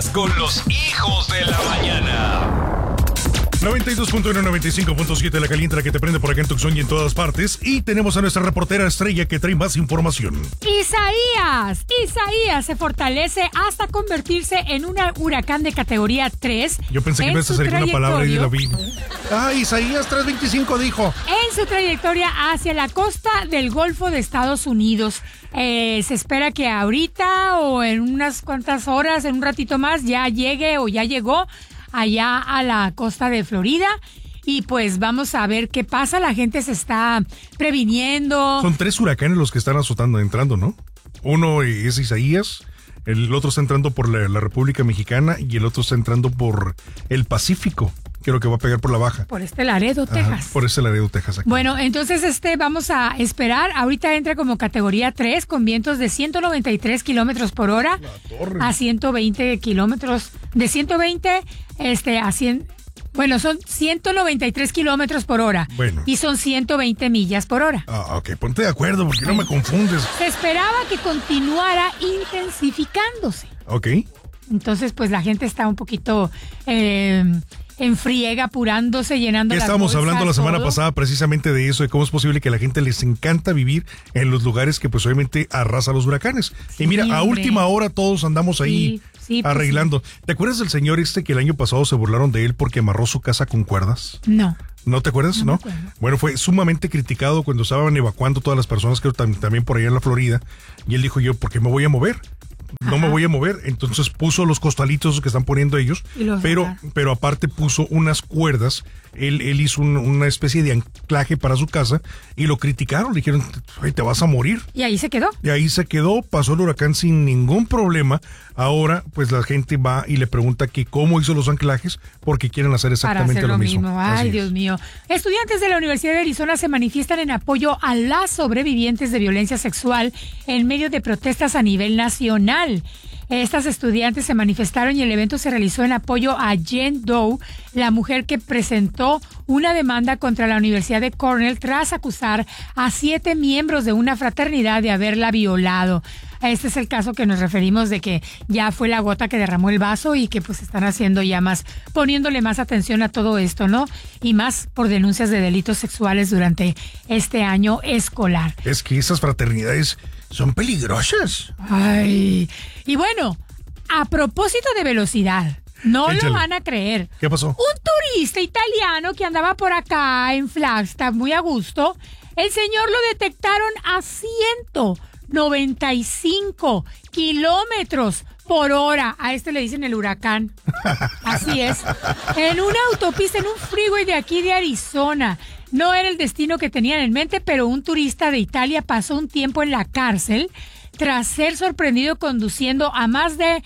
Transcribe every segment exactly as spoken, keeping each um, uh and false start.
Con los hijos de la mañana. noventa y dos punto uno, noventa y cinco punto siete, la caliente, la que te prende por acá en Tucson y en todas partes. Y tenemos a nuestra reportera estrella que trae más información. Isaías, Isaías se fortalece hasta convertirse en un huracán de categoría tres. Yo pensé que ibas a hacer una palabra y la vi. Ah, Isaías tres veinticinco dijo. En su trayectoria hacia la costa del Golfo de Estados Unidos. Eh, se espera que ahorita o en unas cuantas horas, en un ratito más, ya llegue o ya llegó allá a la costa de Florida. Y pues vamos a ver qué pasa. La gente se está previniendo. Son tres huracanes los que están azotando, entrando, ¿no? Uno es Isaías, el otro está entrando por la, la República Mexicana y el otro está entrando por el Pacífico. Creo que va a pegar por la baja. Por este Laredo, Ajá, Texas. por este Laredo, Texas. Aquí. Bueno, entonces este vamos a esperar. Ahorita entra como categoría tres con vientos de ciento noventa y tres kilómetros por hora a ciento veinte kilómetros. De ciento veinte este, a cien. Bueno, son ciento noventa y tres kilómetros por hora. Bueno. Y son ciento veinte millas por hora. Ah, ok, ponte de acuerdo porque no me confundes. Se esperaba que continuara intensificándose. Ok. Entonces, pues la gente está un poquito eh, en friega, apurándose, llenando las Estábamos bolsas, hablando la semana todo. pasada precisamente de eso, de cómo es posible que a la gente les encanta vivir en los lugares que pues obviamente arrasa los huracanes. Sí, y mira, a hombre. última hora todos andamos ahí Sí, sí, pues arreglando. ¿Te acuerdas del señor este que el año pasado se burlaron de él porque amarró su casa con cuerdas? No. ¿No te acuerdas? No ¿No? me acuerdo. Bueno, fue sumamente criticado cuando estaban evacuando todas las personas, creo tam- también por allá en la Florida. Y él dijo, yo, ¿por qué me voy a mover? No Ajá. me voy a mover. Entonces puso los costalitos que están poniendo ellos, Y los pero, agarra. pero aparte puso unas cuerdas. Él, él hizo un- una especie de anclaje para su casa y lo criticaron. Le dijeron, "Ay, te vas a morir". Y ahí se quedó. Y ahí se quedó, pasó el huracán sin ningún problema. Ahora, pues la gente va y le pregunta que cómo hizo los anclajes porque quieren hacer Para exactamente hacer lo mismo. Ay, Así es. Dios mío. Estudiantes de la Universidad de Arizona se manifiestan en apoyo a las sobrevivientes de violencia sexual en medio de protestas a nivel nacional. Estas estudiantes se manifestaron y el evento se realizó en apoyo a Jen Doe, la mujer que presentó una demanda contra la Universidad de Cornell tras acusar a siete miembros de una fraternidad de haberla violado. Este es el caso que nos referimos de que ya fue la gota que derramó el vaso y que pues están haciendo ya más, poniéndole más atención a todo esto, ¿no? Y más por denuncias de delitos sexuales durante este año escolar. Es que esas fraternidades son peligrosas. Ay, y bueno, a propósito de velocidad, no Échale. lo van a creer. ¿Qué pasó? Un turista italiano que andaba por acá en Flagstaff muy a gusto, el señor lo detectaron a ciento noventa y cinco kilómetros por hora. A este le dicen el huracán. Así es. En una autopista, en un freeway de aquí de Arizona. No era el destino que tenían en mente, pero un turista de Italia pasó un tiempo en la cárcel tras ser sorprendido conduciendo a más de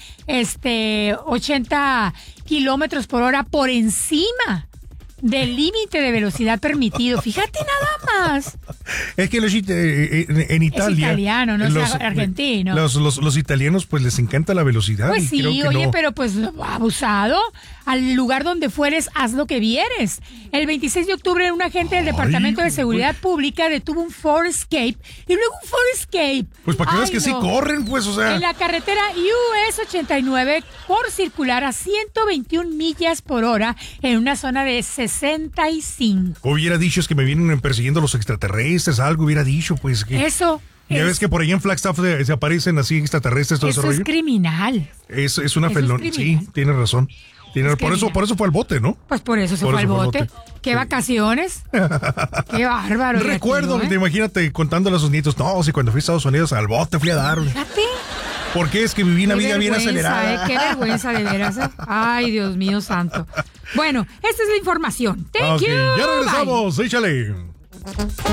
este ochenta kilómetros por hora por encima del límite de velocidad permitido. Fíjate nada más. Es que los it- eh, en, en Italia... italiano, no es los, argentino. Los, los, los italianos pues les encanta la velocidad. Pues y sí, creo que oye, no. pero pues abusado. Al lugar donde fueres, haz lo que vieres. El veintiséis de octubre, un agente del Ay, Departamento de güey. Seguridad Pública detuvo un Ford Escape y luego un Ford Escape. Pues para que veas Ay, que sí no. corren, pues, o sea... En la carretera U S ochenta y nueve por circular a ciento veintiuna millas por hora en una zona de sesenta y cinco. Hubiera dicho es que me vienen persiguiendo los extraterrestres, algo hubiera dicho, pues que... Eso Ya es, ves que por ahí en Flagstaff se, se aparecen así extraterrestres, todo ese eso es rollo. criminal. Es, es una eso es felón. criminal. Sí, tienes razón. Tiene- Es por eso, criminal. por eso fue al bote, ¿no? Pues por eso se Por fue al eso fue al bote. bote. Qué Sí. vacaciones. Qué bárbaro. de Recuerdo, aquí, ¿no, eh? imagínate contándole a sus nietos, no, si cuando fui a Estados Unidos al bote fui a dar. Fíjate. ¿Por qué? Es que viví una Qué vida bien vergüenza, acelerada. ¿eh? Qué vergüenza de veras. ¿eh? Ay, Dios mío santo. Bueno, esta es la información. Thank Ok, you. ya Bye. regresamos, échale.